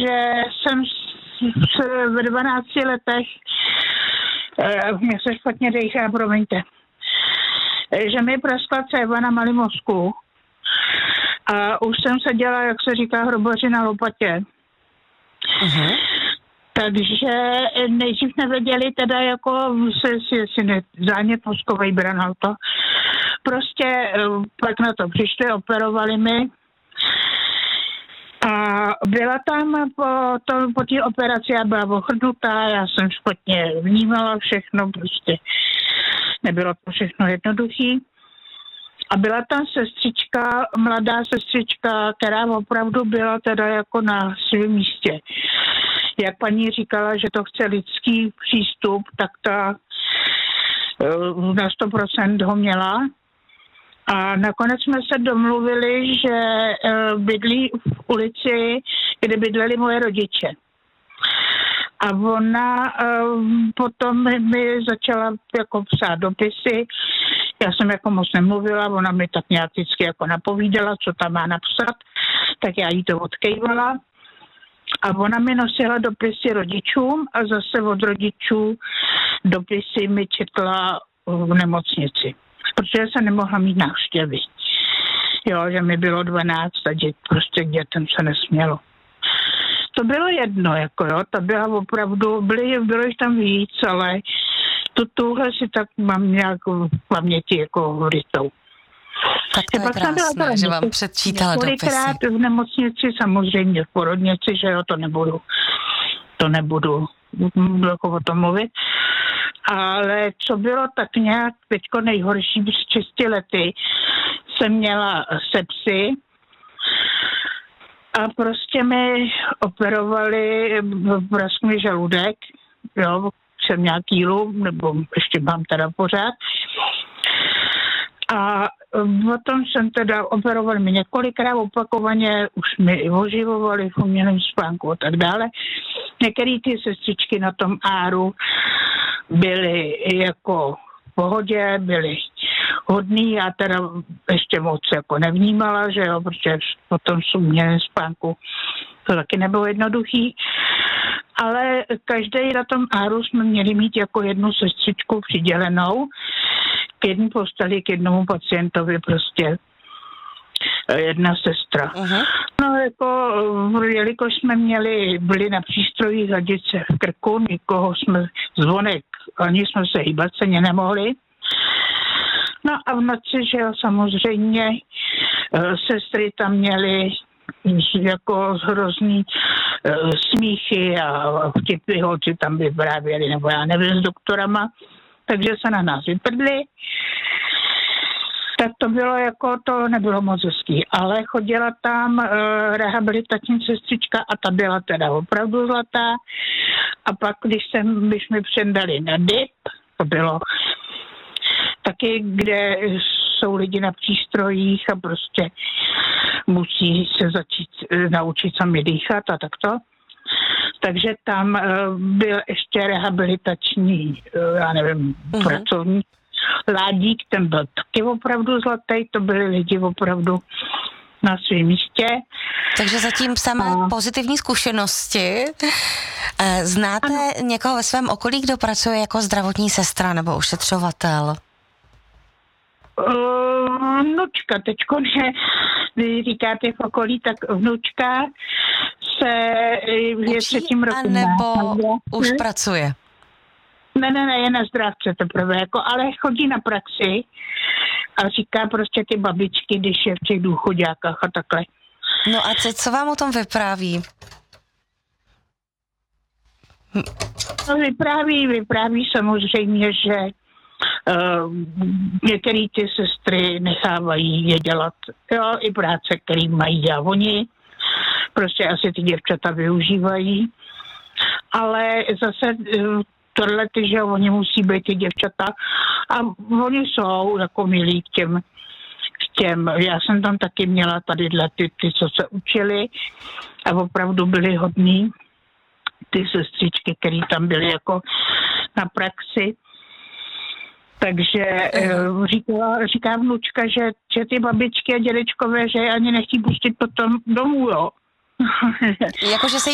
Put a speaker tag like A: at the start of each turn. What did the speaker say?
A: že jsem v 12 letech, mě se špatně dejchá, promiňte, že mi praskla céva na malém mozku a už jsem seděla, jak se říká, hrobaři na lopatě. Uh-huh. Takže nejdřív nevěděli teda jako si zánět mozkovej branal to. Prostě pak na to přišli, operovali mi a byla tam po té operaci, já byla ochrnutá, já jsem špatně vnímala všechno, prostě nebylo to všechno jednoduchý. A byla tam sestřička, mladá sestřička, která opravdu byla teda jako na svém místě. Jak paní říkala, že to chce lidský přístup, tak ta na 100% ho měla. A nakonec jsme se domluvili, že bydlí v ulici, kde bydleli moje rodiče. A ona potom mi začala jako psát dopisy. Já jsem jako moc nemluvila, ona mi tak nějak vždycky jako napovídala, co tam má napsat, tak já jí to odkejvala. A ona mi nosila dopisy rodičům a zase od rodičů dopisy mi četla v nemocnici. Protože se nemohla mít návštěvy. Jo, že mi bylo 12 a prostě dětem se nesmělo. To bylo jedno, jako jo, to byla opravdu, bylo jich tam víc, ale tuhle si tak mám nějak v paměti jako rytou.
B: Tak to je krásné, že vám předčítala dopisy.
A: Několikrát v nemocnici, samozřejmě v porodnici, že jo, to nebudu jako o tom mluvit. Ale co bylo tak nějak teďko nejhorší, před 6 lety jsem měla sepsi a prostě mi operovali, praskl mi žaludek, jo, jsem měla kýlu, nebo ještě mám teda pořád. A potom jsem teda operovali mi několikrát opakovaně, už mi oživovali v umělém spánku a tak dále. Některé ty sestřičky na tom áru byly jako v pohodě, byly hodný, já teda ještě moc jako nevnímala, že jo, protože potom v umělém spánku to taky nebylo jednoduchý. Ale každý na tom áru jsme měli mít jako jednu sestřičku přidělenou k jedné posteli, k jednomu pacientovi prostě jedna sestra. Uh-huh. No jako, jelikož jsme byli na přístrojích hadice v krku, nikoho jsme zvonek, ani jsme se hýbat se nemohli. No a v noci, že jo, samozřejmě sestry tam měly jako hrozný smíchy a vtipy holci tam vyprávěli, nebo já nevím, s doktorama, takže se na nás vyprdli. Tak to bylo jako, to nebylo moc hezký, ale chodila tam rehabilitační sestřička a ta byla teda opravdu zlatá. A pak, když mi předali na DIP, to bylo taky, kde jsou lidi na přístrojích a prostě musí se začít naučit sami dýchat a takto. Takže tam byl ještě rehabilitační, já nevím, pracovník, Ládík, ten byl taky opravdu zlatý, to byli lidi opravdu na svém místě.
B: Takže zatím samé pozitivní zkušenosti. Znáte někoho ve svém okolí, kdo pracuje jako zdravotní sestra nebo ošetřovatel?
A: Vnučka, teďko, že vy říkáte v okolí, tak vnučka je 3. rokem.
B: A nebo už pracuje?
A: Ne, je na zdravce teprve, jako, ale chodí na praxi a říká prostě ty babičky, když je v těch důchoďákách a takhle.
B: No a co vám o tom vypráví?
A: No, vypráví samozřejmě, že některé ty sestry nechávají je dělat, jo, i práce, které mají dělat oni. Prostě asi ty děvčata využívají. Ale zase tohle, že oni musí být ty děvčata a oni jsou jako milí k těm. Já jsem tam taky měla tadyhle ty, co se učili a opravdu byli hodní ty sestřičky, které tam byly jako na praxi. Takže říká vnučka, že ty babičky a dědečkové, že ani nechtí pustit potom domů, jo.
B: Jakože se